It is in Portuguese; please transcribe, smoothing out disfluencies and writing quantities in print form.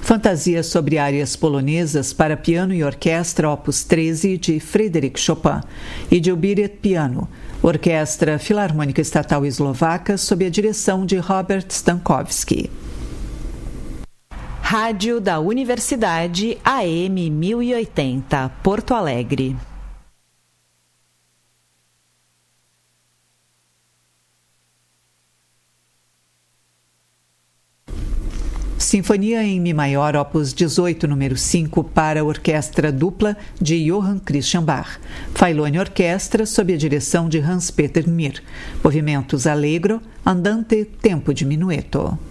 Fantasia sobre áreas polonesas para piano e orquestra, opus 13, de Frédéric Chopin, e Gilbert Piano, Orquestra Filarmônica Estatal Eslovaca, sob a direção de Robert Stankowski. Rádio da Universidade AM 1080, Porto Alegre. Sinfonia em Mi Maior, opus 18, número 5, para orquestra dupla de Johann Christian Bach. Failone Orquestra, sob a direção de Hans-Peter Mir. Movimentos allegro, andante, tempo de minueto.